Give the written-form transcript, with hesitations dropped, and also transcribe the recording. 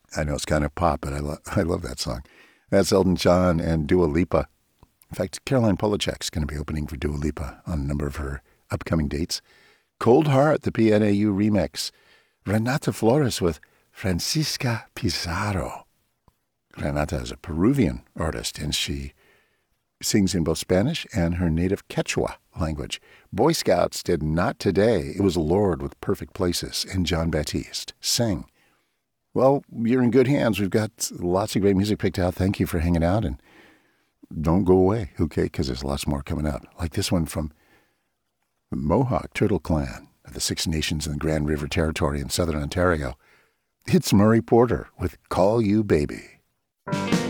I know it's kind of pop, but I love that song. That's Elton John and Dua Lipa. In fact, Caroline Polachek's going to be opening for Dua Lipa on a number of her upcoming dates. Cold Heart, the PNAU remix. Renata Flores with Francisca Pizarro. Renata is a Peruvian artist, and she sings in both Spanish and her native Quechua language. Boy Scouts did Not Today. It was Lord with Perfect Places, and John Baptiste sang. Well, you're in good hands. We've got lots of great music picked out. Thank you for hanging out, and don't go away, okay? Because there's lots more coming out. Like this one from the Mohawk Turtle Clan of the Six Nations in the Grand River Territory in southern Ontario. It's Murray Porter with Call You Baby.